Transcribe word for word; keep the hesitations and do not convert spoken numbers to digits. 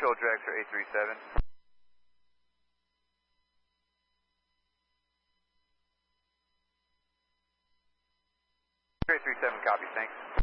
Control Dragster eight three seven. eight three seven, copy, thanks.